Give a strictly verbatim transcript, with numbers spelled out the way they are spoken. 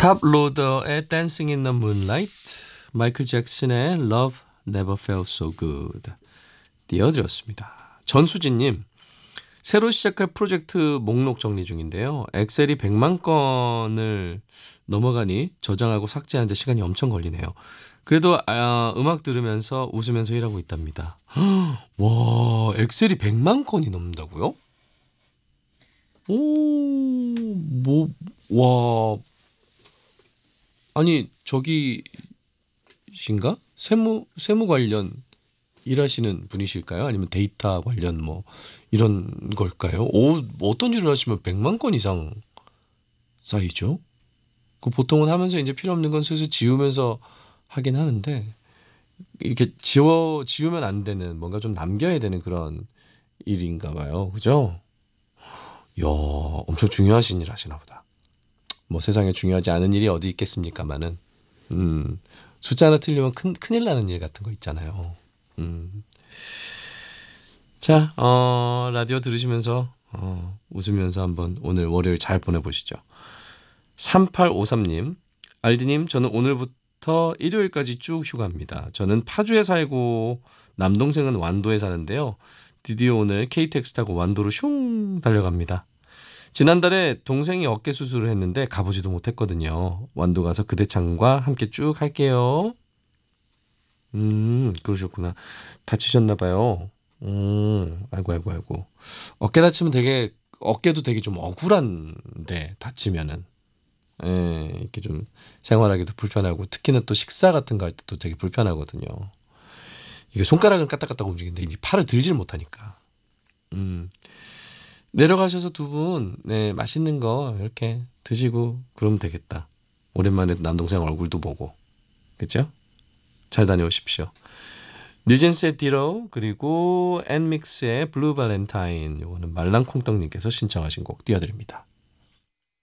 탑 로더의 Dancing in the Moonlight, 마이클 잭슨의 Love Never Felt So Good 띄워드렸습니다. 전수진님, 새로 시작할 프로젝트 목록 정리 중인데요. 엑셀이 백만 건을 넘어가니 저장하고 삭제하는데 시간이 엄청 걸리네요. 그래도 아, 음악 들으면서 웃으면서 일하고 있답니다. 와, 엑셀이 백만 건이 넘는다고요? 오, 뭐, 와, 아니 저기신가? 세무 세무 관련 일하시는 분이실까요? 아니면 데이터 관련 뭐 이런 걸까요? 오, 어떤 일을 하시면 백만 건 이상 쌓이죠? 그 보통은 하면서 이제 필요 없는 건 슬슬 지우면서 하긴 하는데 이렇게 지워 지우면 안 되는 뭔가 좀 남겨야 되는 그런 일인가 봐요. 그죠? 야, 엄청 중요하신 일 하시나 보다. 뭐 세상에 중요하지 않은 일이 어디 있겠습니까마는 음, 숫자 하나 틀리면 큰, 큰일 나는 일 같은 거 있잖아요. 음. 자, 어, 라디오 들으시면서 어, 웃으면서 한번 오늘 월요일 잘 보내보시죠. 삼팔오삼님, 알디님, 저는 오늘부터 일요일까지 쭉 휴가입니다. 저는 파주에 살고 남동생은 완도에 사는데요. 드디어 오늘 케이티엑스 타고 완도로 슝 달려갑니다. 지난달에 동생이 어깨 수술을 했는데 가보지도 못했거든요. 완도 가서 그대창과 함께 쭉 할게요. 음, 그러셨구나. 다치셨나 봐요. 음, 아이고 아이고 아이고. 어깨 다치면 되게 어깨도 되게 좀 억울한데 다치면은 예, 이렇게 좀 생활하기도 불편하고 특히나 또 식사 같은 거 할 때도 되게 불편하거든요. 이게 손가락은 까딱까딱 움직이는데 이제 팔을 들질 못하니까. 음. 내려가셔서 두 분, 네, 맛있는 거 이렇게 드시고 그러면 되겠다. 오랜만에 남동생 얼굴도 보고. 그죠? 잘 다녀오십시오. 뉴진스의 디로 그리고 엔믹스의 블루 발렌타인, 요거는 말랑콩떡님께서 신청하신 곡 띄워드립니다.